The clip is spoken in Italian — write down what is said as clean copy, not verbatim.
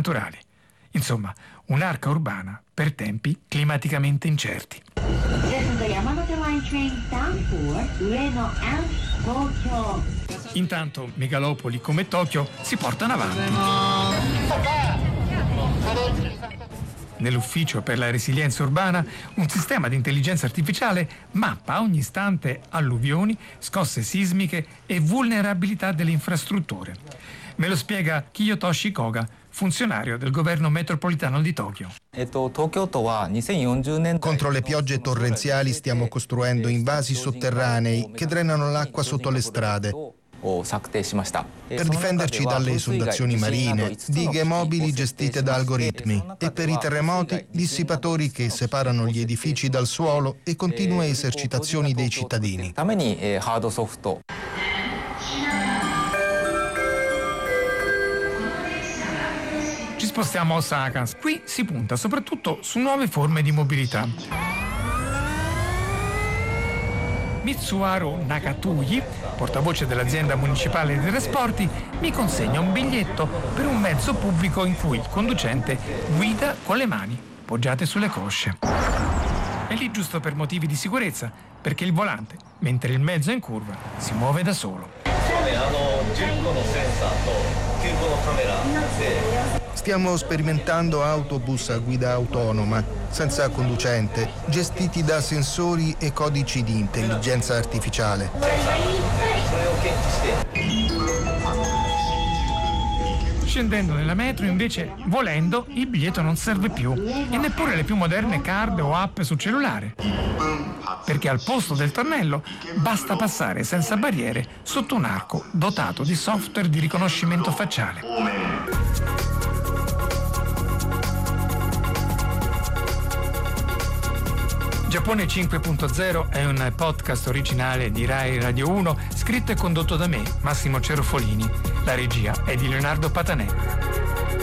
naturali. Insomma, un'arca urbana per tempi climaticamente incerti. Intanto megalopoli come Tokyo si portano avanti. Nell'Ufficio per la resilienza urbana, un sistema di intelligenza artificiale mappa a ogni istante alluvioni, scosse sismiche e vulnerabilità delle infrastrutture. Me lo spiega Kiyotoshi Koga, funzionario del governo metropolitano di Tokyo. Contro le piogge torrenziali stiamo costruendo invasi sotterranei che drenano l'acqua sotto le strade. Per difenderci dalle esondazioni marine, dighe mobili gestite da algoritmi e per i terremoti dissipatori che separano gli edifici dal suolo e continue esercitazioni dei cittadini. Ci spostiamo a Osaka. Qui si punta soprattutto su nuove forme di mobilità. Mitsuharu Nakatuyi, portavoce dell'azienda municipale dei trasporti, mi consegna un biglietto per un mezzo pubblico in cui il conducente guida con le mani poggiate sulle cosce. È lì giusto per motivi di sicurezza, perché il volante, mentre il mezzo è in curva, si muove da solo. Stiamo sperimentando autobus a guida autonoma, senza conducente, gestiti da sensori e codici di intelligenza artificiale. Scendendo nella metro, invece, volendo, il biglietto non serve più e neppure le più moderne card o app sul cellulare. Perché al posto del tornello basta passare senza barriere sotto un arco dotato di software di riconoscimento facciale. Giappone 5.0 è un podcast originale di Rai Radio 1, scritto e condotto da me, Massimo Cerofolini. La regia è di Leonardo Patanè.